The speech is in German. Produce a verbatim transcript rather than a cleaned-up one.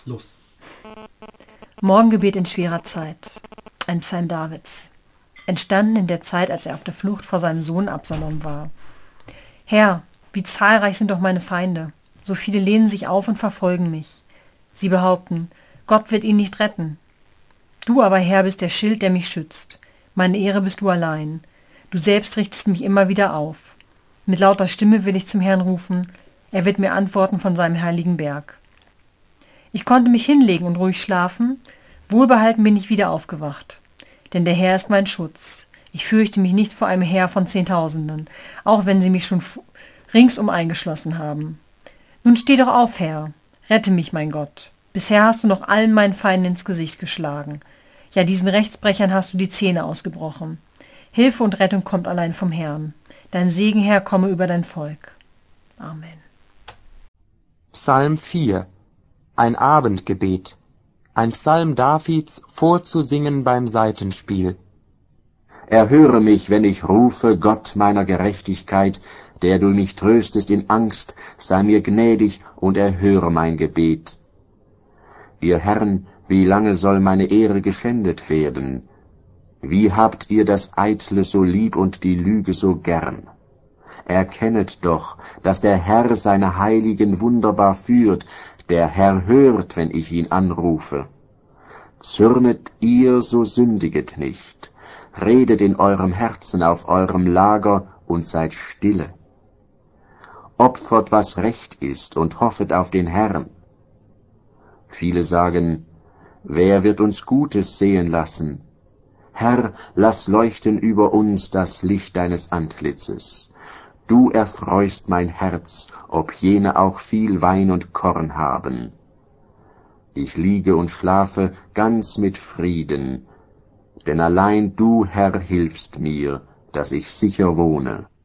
los. Morgengebet in schwerer Zeit. Ein Psalm Davids. Entstanden in der Zeit, als er auf der Flucht vor seinem Sohn Absalom war. Herr, wie zahlreich sind doch meine Feinde. So viele lehnen sich auf und verfolgen mich. Sie behaupten, Gott wird ihn nicht retten. Du aber, Herr, bist der Schild, der mich schützt. Meine Ehre bist du allein. Du selbst richtest mich immer wieder auf. Mit lauter Stimme will ich zum Herrn rufen. Er wird mir antworten von seinem heiligen Berg. Ich konnte mich hinlegen und ruhig schlafen. Wohlbehalten bin ich wieder aufgewacht. Denn der Herr ist mein Schutz. Ich fürchte mich nicht vor einem Heer von Zehntausenden, auch wenn sie mich schon ringsum eingeschlossen haben. Nun steh doch auf, Herr. Rette mich, mein Gott. Bisher hast du noch allen meinen Feinden ins Gesicht geschlagen. Ja, diesen Rechtsbrechern hast du die Zähne ausgebrochen. Hilfe und Rettung kommt allein vom Herrn. Dein Segen, Herr, komme über dein Volk. Amen. Psalm vier. Ein Abendgebet. Ein Psalm Davids, vorzusingen beim Saitenspiel. Erhöre mich, wenn ich rufe, Gott meiner Gerechtigkeit, der du mich tröstest in Angst, sei mir gnädig und erhöre mein Gebet. Ihr Herren, wie lange soll meine Ehre geschändet werden? Wie habt ihr das Eitle so lieb und die Lüge so gern? Erkennet doch, dass der Herr seine Heiligen wunderbar führt, der Herr hört, wenn ich ihn anrufe. Zürnet ihr, so sündiget nicht. Redet in eurem Herzen auf eurem Lager und seid stille. Opfert, was recht ist, und hoffet auf den Herrn. Viele sagen, wer wird uns Gutes sehen lassen? Herr, lass leuchten über uns das Licht deines Antlitzes. Du erfreust mein Herz, ob jene auch viel Wein und Korn haben. Ich liege und schlafe ganz mit Frieden, denn allein du, Herr, hilfst mir, dass ich sicher wohne.